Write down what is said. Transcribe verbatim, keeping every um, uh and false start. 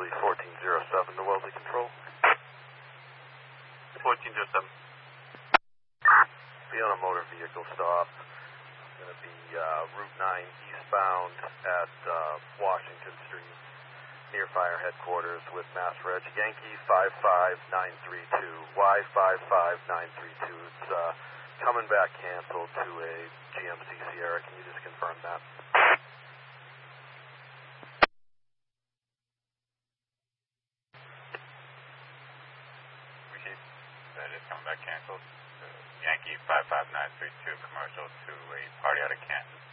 Charlie fourteen zero seven to Wellesley Control. fourteen zero seven. Be on a motor vehicle stop. It's going to be uh, Route nine eastbound at uh, Washington Street, near fire headquarters with Mass Reg Yankee five five nine three two, Y five five nine three two. It's uh, coming back canceled to a G M C Sierra. Can you just confirm that? Receive. That is coming back canceled. Uh, Yankee five five nine three two commercial to a party out of Canton.